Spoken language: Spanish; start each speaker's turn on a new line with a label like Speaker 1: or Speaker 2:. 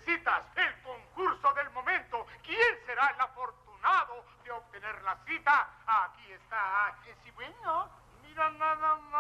Speaker 1: citas, el concurso del momento. ¿Quién será el afortunado de obtener la cita? Aquí está. Sí, bueno, mira nada más.